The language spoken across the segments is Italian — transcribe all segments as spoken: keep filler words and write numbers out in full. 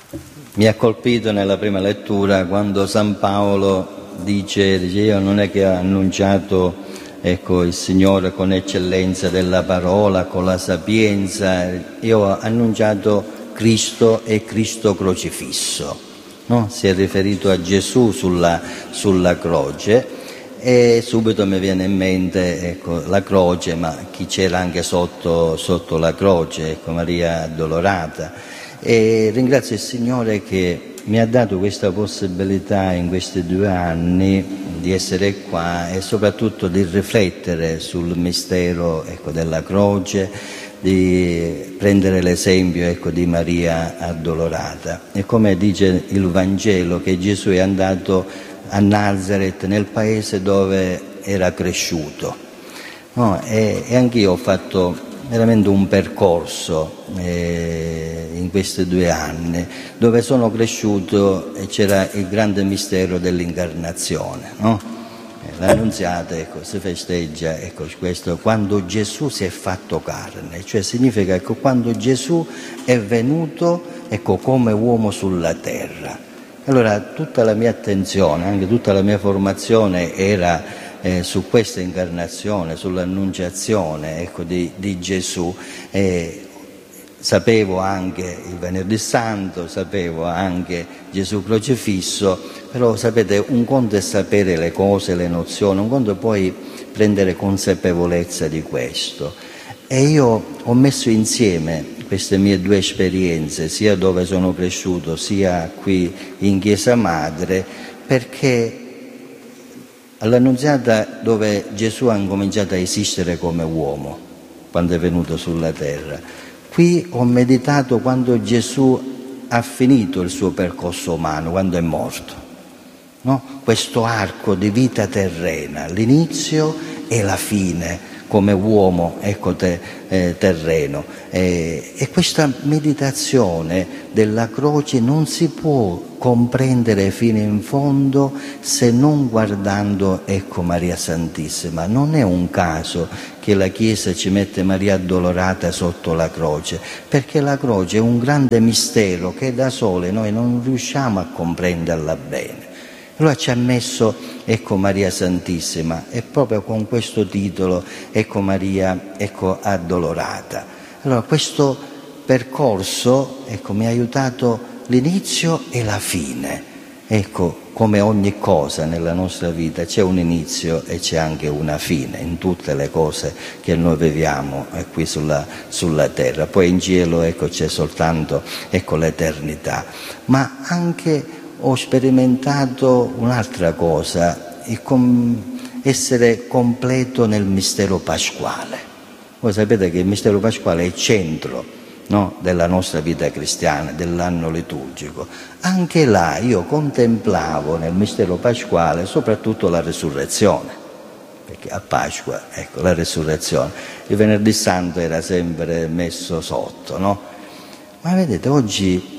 Mi ha colpito nella prima lettura quando San Paolo dice, dice io non è che ho annunciato ecco, il Signore con eccellenza della parola, con la sapienza, io ho annunciato Cristo e Cristo crocifisso, no? Si è riferito a Gesù sulla, sulla croce. E subito mi viene in mente ecco, la croce, ma chi c'era anche sotto, sotto la croce, ecco, Maria Addolorata. E ringrazio il Signore che mi ha dato questa possibilità in questi due anni di essere qua e soprattutto di riflettere sul mistero ecco, della croce, di prendere l'esempio ecco, di Maria Addolorata. E come dice il Vangelo che Gesù è andato a Nazareth, nel paese dove era cresciuto, no? e, e anch'io ho fatto veramente un percorso eh, in questi due anni dove sono cresciuto e c'era il grande mistero dell'incarnazione, no? L'Annunziata ecco, si festeggia ecco, questo, quando Gesù si è fatto carne, cioè significa ecco, quando Gesù è venuto ecco, come uomo sulla terra. Allora tutta la mia attenzione, anche tutta la mia formazione era eh, su questa incarnazione, sull'annunciazione ecco, di, di Gesù. Eh, sapevo anche il Venerdì Santo, sapevo anche Gesù crocifisso, però sapete un conto è sapere le cose, le nozioni, un conto è poi prendere consapevolezza di questo. E io ho messo insieme queste mie due esperienze, sia dove sono cresciuto, sia qui in Chiesa Madre, perché all'Annunziata dove Gesù ha cominciato a esistere come uomo, quando è venuto sulla terra, qui ho meditato quando Gesù ha finito il suo percorso umano, quando è morto, no? Questo arco di vita terrena, l'inizio e la fine, come uomo ecco, te, eh, terreno. Eh, e questa meditazione della croce non si può comprendere fino in fondo se non guardando ecco, Maria Santissima. Non è un caso che la Chiesa ci mette Maria Addolorata sotto la croce, perché la croce è un grande mistero che da sole noi non riusciamo a comprenderla bene. Allora ci ha messo ecco Maria Santissima e proprio con questo titolo ecco Maria ecco Addolorata. Allora questo percorso ecco mi ha aiutato l'inizio e la fine. Ecco, come ogni cosa nella nostra vita c'è un inizio e c'è anche una fine in tutte le cose che noi viviamo eh, qui sulla, sulla terra. Poi in cielo ecco c'è soltanto ecco l'eternità. Ma anche ho sperimentato un'altra cosa, il com- essere completo nel mistero pasquale. Voi sapete che il mistero pasquale è il centro, no, della nostra vita cristiana, dell'anno liturgico. Anche là io contemplavo nel mistero pasquale soprattutto la resurrezione, perché a Pasqua, ecco, la resurrezione. Il Venerdì Santo era sempre messo sotto, no? Ma vedete, oggi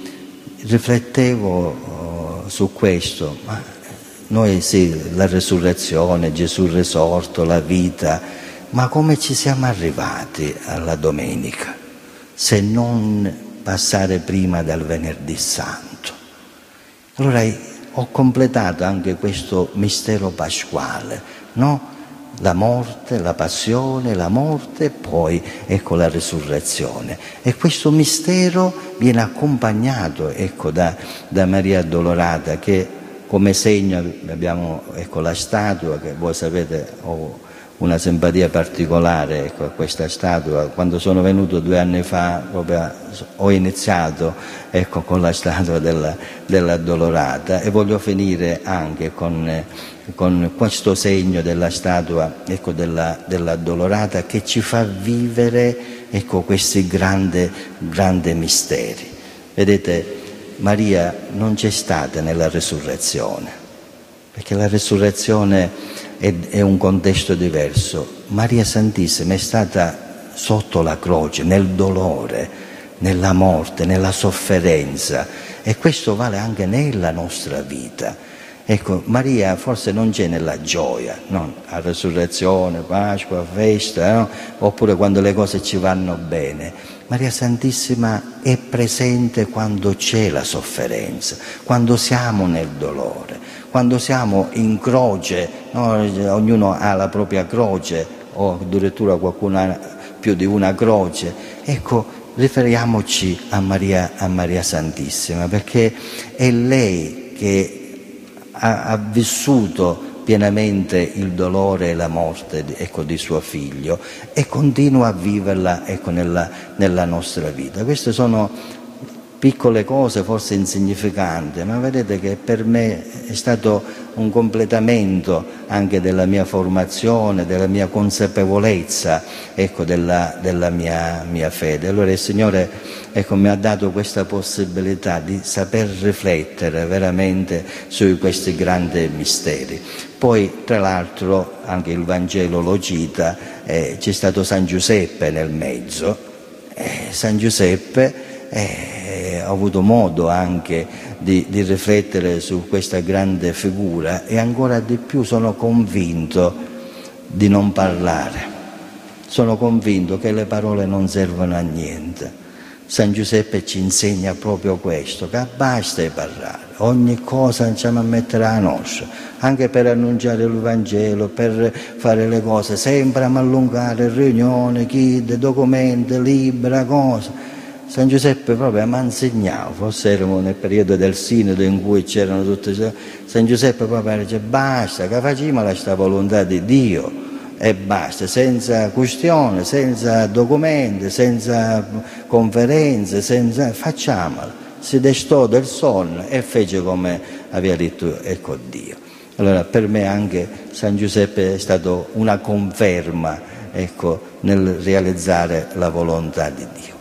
riflettevo su questo, ma noi sì, la resurrezione, Gesù risorto, la vita, ma come ci siamo arrivati alla domenica se non passare prima dal Venerdì Santo? Allora ho completato anche questo mistero pasquale, no? La morte, la passione, la morte e poi ecco la resurrezione. E questo mistero viene accompagnato ecco, da, da Maria Addolorata, che come segno abbiamo ecco, la statua, che voi sapete ho una simpatia particolare ecco, a questa statua. Quando sono venuto due anni fa proprio ho iniziato ecco, con la statua della, dell'Addolorata e voglio finire anche con... Eh, con questo segno della statua ecco, della, dell'Addolorata che ci fa vivere ecco, questi grandi, grandi misteri. Vedete, Maria non c'è stata nella resurrezione, perché la resurrezione è, è un contesto diverso. Maria Santissima è stata sotto la croce, nel dolore, nella morte, nella sofferenza, e questo vale anche nella nostra vita. Ecco, Maria forse non c'è nella gioia, no? A resurrezione, Pasqua, festa, no? Oppure quando le cose ci vanno bene. Maria Santissima è presente quando c'è la sofferenza, quando siamo nel dolore, quando siamo in croce, no? Ognuno ha la propria croce, o addirittura qualcuno ha più di una croce. Ecco, riferiamoci a Maria, a Maria Santissima, perché è lei che ha, ha vissuto pienamente il dolore e la morte, ecco, di suo figlio, e continua a viverla, ecco, nella, nella nostra vita. Queste sono piccole cose, forse insignificanti, ma vedete che per me è stato un completamento anche della mia formazione, della mia consapevolezza, ecco, della, della mia, mia fede. Allora il Signore, ecco, mi ha dato questa possibilità di saper riflettere veramente su questi grandi misteri. Poi, tra l'altro, anche il Vangelo lo cita, eh, c'è stato San Giuseppe nel mezzo. Eh, San Giuseppe eh, ho avuto modo anche di, di riflettere su questa grande figura, e ancora di più sono convinto di non parlare. Sono convinto che le parole non servono a niente. San Giuseppe ci insegna proprio questo, che basta di parlare, ogni cosa iniziamo a mettere a nostra, anche per annunciare il Vangelo, per fare le cose, sempre a allungare riunioni, chiede, documenti, libri, cose. San Giuseppe proprio mi ha insegnato, forse eravamo nel periodo del Sinodo in cui c'erano tutte queste. San Giuseppe proprio dice basta, che facciamo questa volontà di Dio e basta, senza questione, senza documenti, senza conferenze, senza, facciamola. Si destò del sonno e fece come aveva detto, ecco, Dio. Allora per me anche San Giuseppe è stato una conferma, ecco, nel realizzare la volontà di Dio.